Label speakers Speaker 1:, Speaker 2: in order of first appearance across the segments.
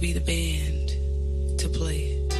Speaker 1: Be the band to play it.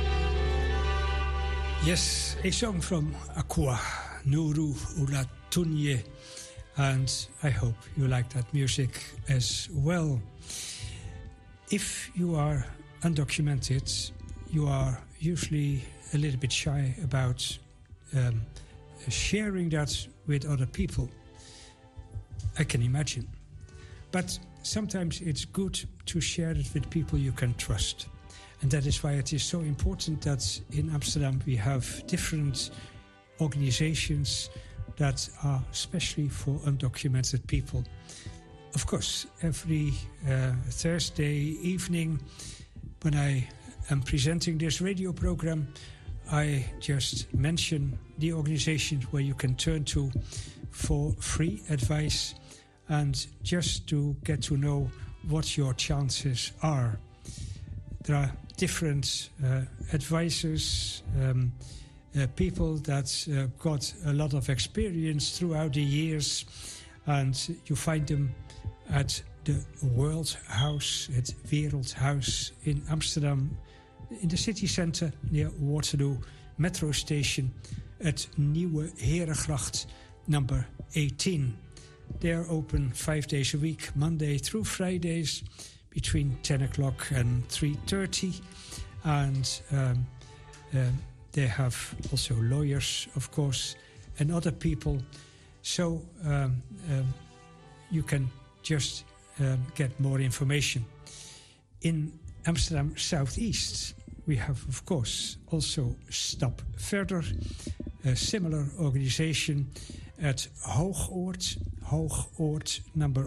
Speaker 2: Yes, a song from Aqua, Nuru Ulatunye, and I hope you like that music as well. If you are undocumented, you are usually a little bit shy about sharing that with other people. I can imagine. But sometimes it's good to share it with people you can trust. And that is why it is so important that in Amsterdam we have different organizations that are especially for undocumented people. Of course, every Thursday evening when I am presenting this radio program, I just mention the organizations where you can turn to for free advice and just to get to know what your chances are. There are different advisors, people that got a lot of experience throughout the years, and you find them at the World House, at Wereldhuis in Amsterdam, in the city centre near Waterloo Metro Station at Nieuwe Herengracht number 18. They are open 5 days a week, Monday through Fridays, between 10 o'clock and 3:30. And they have also lawyers, of course, and other people. So you can just get more information. In Amsterdam Southeast, we have, of course, also Stap Verder, a similar organization at Hoogoord number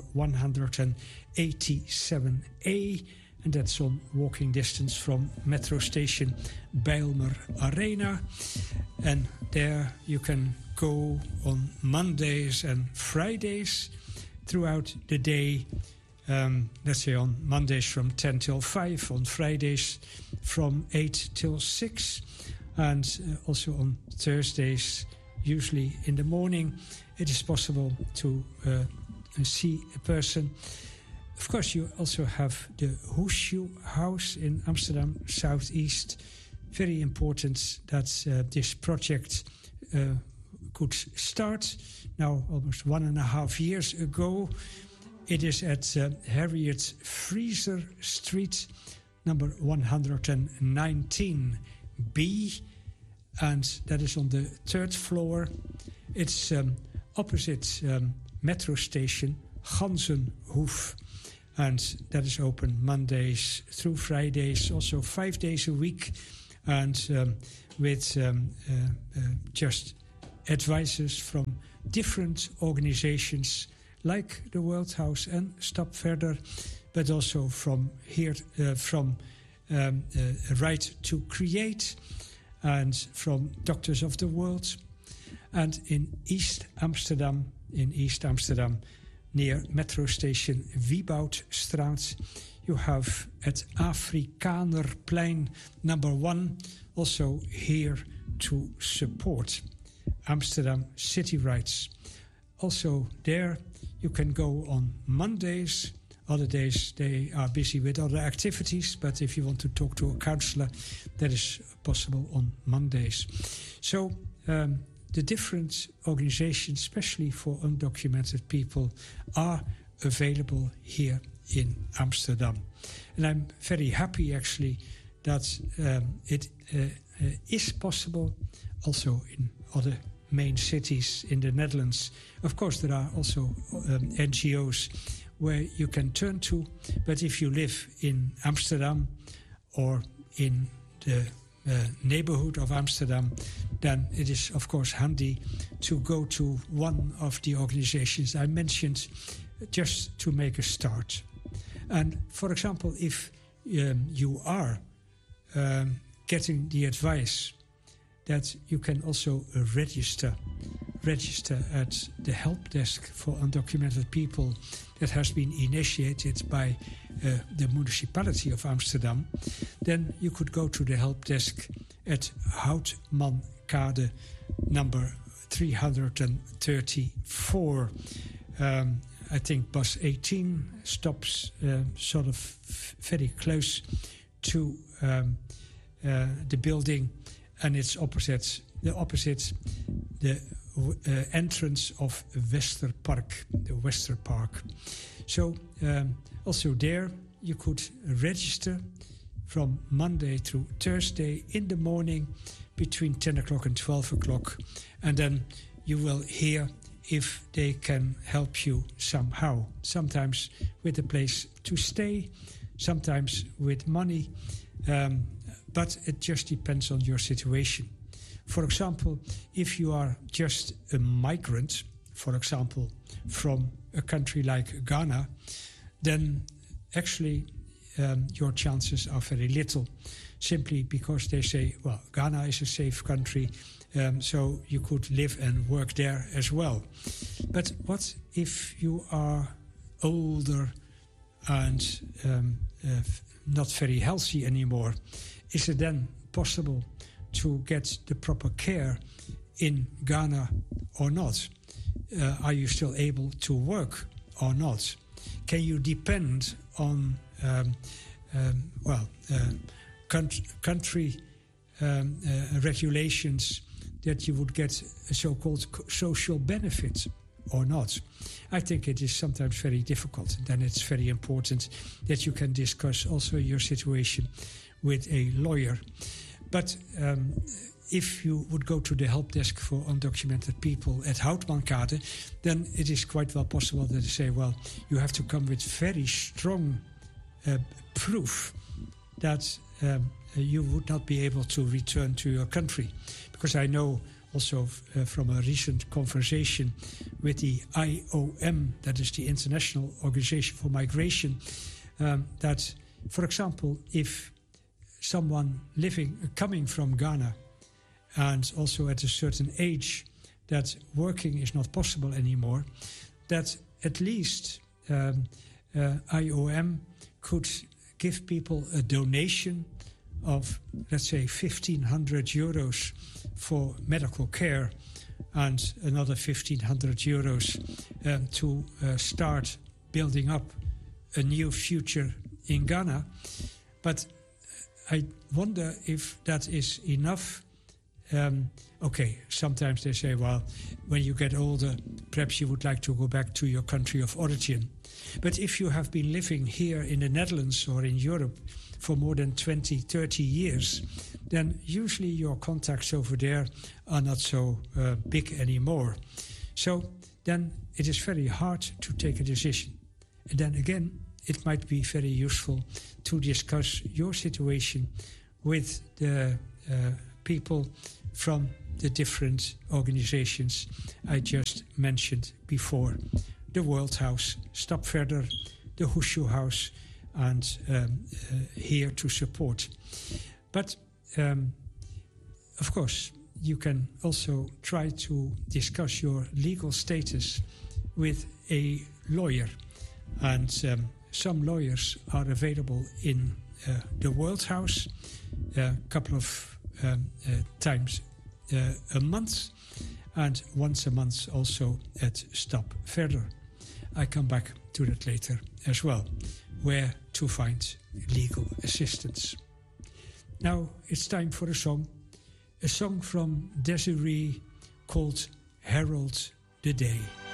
Speaker 2: 187A, and that's on walking distance from metro station Bijlmer Arena. And there you can go on Mondays and Fridays throughout the day. Let's say on Mondays from 10 till 5, on Fridays from 8 till 6, and also on Thursdays, usually in the morning, it is possible to see a person. Of course, you also have the Hoesje House in Amsterdam Southeast. Very important that this project could start now almost 1.5 years ago. It is at Harriet Fraser Street, number 119B, and that is on the 3rd floor. It's opposite metro station Ganzenhoef, and that is open Mondays through Fridays, also 5 days a week, and with just advices from different organizations like the World House and Stap Verder, but also from here, from Right to Create, and from Doctors of the World. And in East Amsterdam, near metro station Wieboudstraat, you have at Afrikanerplein number 1, also here to support Amsterdam City Rights. Also there you can go on Mondays. Other days they are busy with other activities, but if you want to talk to a counselor, that is possible on Mondays. So the different organizations, especially for undocumented people, are available here in Amsterdam. And I'm very happy actually that it is possible also in other main cities in the Netherlands. Of course, there are also NGOs where you can turn to, but if you live in Amsterdam or in the neighborhood of Amsterdam, then it is of course handy to go to one of the organizations I mentioned just to make a start. And for example, if you are getting the advice that you can also register at the help desk for undocumented people that has been initiated by the municipality of Amsterdam, then you could go to the help desk at Houtmankade number 334. I think bus 18 stops sort of very close to the building, and it's opposite the entrance of Westerpark, the Wester Park. So also there you could register from Monday through Thursday in the morning between 10 o'clock and 12 o'clock, and then you will hear if they can help you somehow, sometimes with a place to stay, sometimes with money, but it just depends on your situation. For example, if you are just a migrant, for example, from a country like Ghana, then actually your chances are very little, simply because they say, well, Ghana is a safe country, so you could live and work there as well. But what if you are older and not very healthy anymore? Is it then possible to get the proper care in Ghana or not? Are you still able to work or not? Can you depend on country regulations that you would get so-called social benefits or not? I think it is sometimes very difficult. Then it's very important that you can discuss also your situation with a lawyer. But if you would go to the help desk for undocumented people at Houtmankade, then it is quite well possible that they say, well, you have to come with very strong proof that you would not be able to return to your country. Because I know also from a recent conversation with the IOM, that is the International Organization for Migration, that, for example, if someone coming from Ghana and also at a certain age that working is not possible anymore, that at least IOM could give people a donation of, let's say, 1,500 euros for medical care and another 1,500 euros to start building up a new future in Ghana. But I wonder if that is enough. Okay, sometimes they say, well, when you get older, perhaps you would like to go back to your country of origin. But if you have been living here in the Netherlands or in Europe for more than 20, 30 years, then usually your contacts over there are not so big anymore. So then it is very hard to take a decision. And then again, it might be very useful to discuss your situation with the people from the different organizations I just mentioned before. The World House, Stap Verder, the Hushu House, and here to support. But of course, you can also try to discuss your legal status with a lawyer. And some lawyers are available in the World House a couple of times a month, and once a month also at Stap Verder. I come back to that later as well, where to find legal assistance. Now it's time for a song from Desiree called Herald the Day.